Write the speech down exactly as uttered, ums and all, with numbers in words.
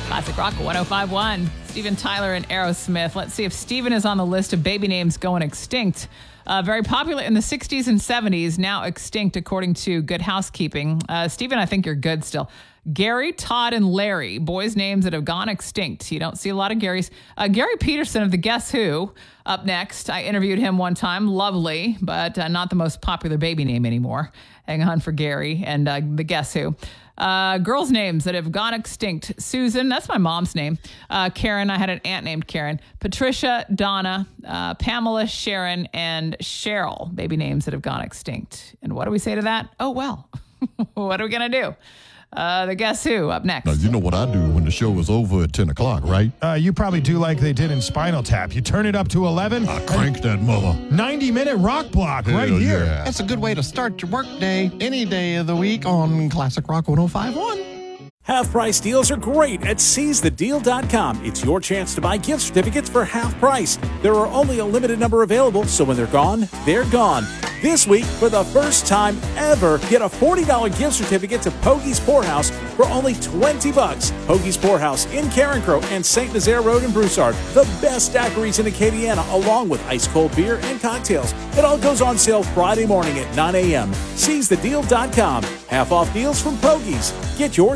Classic Rock one oh five point one. Steven Tyler and Aerosmith. Let's see if Steven is on the list of baby names going extinct. Uh, very popular in the sixties and seventies, now extinct according to Good Housekeeping. Uh, Steven, I think you're good still. Gary, Todd, and Larry, boys' names that have gone extinct. You don't see a lot of Garys. Uh, Gary Peterson of the Guess Who, up next. I interviewed him one time. Lovely, but uh, not the most popular baby name anymore. Hang on for Gary and uh, the Guess Who. Uh, girls' names that have gone extinct. Susan, that's my mom's name. Uh, Karen, I had an aunt named Karen. Patricia, Donna, uh, Pamela, Sharon, and Cheryl. Baby names that have gone extinct. And what do we say to that? Oh, well, what are we going to do? Uh, the Guess Who up next. Now, you know what I do when the show is over at ten o'clock, right? Uh, you probably do like they did in Spinal Tap. You turn it up to eleven. I crank that mother. ninety-minute rock block Hell right here. yeah. That's a good way to start your work day any day of the week on Classic Rock one oh five point one. Half price deals are great at seize the deal dot com. It's your chance to buy gift certificates for half price. There are only a limited number available, so when they're gone, they're gone. This week, for the first time ever, get a forty dollars gift certificate to Pogie's Poorhouse for only twenty bucks. Pogie's Poorhouse in Carencro and Saint Nazaire Road in Broussard. The best daiquiris in Acadiana, along with ice-cold beer and cocktails. It all goes on sale Friday morning at nine a.m. seize the deal dot com. Half off deals from Pogie's. Get yours